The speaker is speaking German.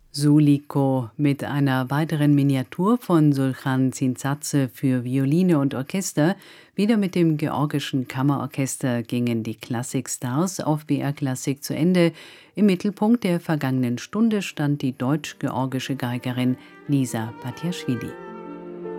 Suliko mit einer weiteren Miniatur von Sulchan Zintzadze für Violine und Orchester. Wieder mit dem Georgischen Kammerorchester gingen die Klassikstars auf BR Klassik zu Ende. Im Mittelpunkt der vergangenen Stunde stand die deutsch-georgische Geigerin Lisa Batiaschvili.